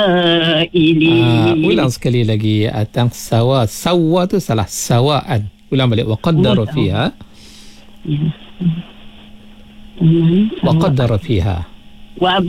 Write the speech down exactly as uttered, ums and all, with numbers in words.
ili. Ah, ulang sekali lagi. Atang sawa. Sawa tu salah. Sawaan. Ulang balik. Wa qaddara Oh, fiha. Ya. Hmm, Wa qaddara fiha. Wa